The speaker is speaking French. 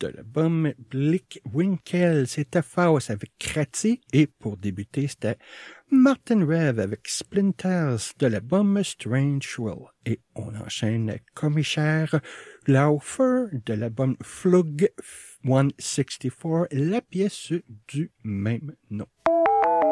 de l'album Blick Winkel, c'était Faust avec Krati, et pour débuter, c'était Martin Rev avec Splinters de l'album Strange Will. Et on enchaîne avec Commissaire Laufer de l'album Flug 164, la pièce du même nom.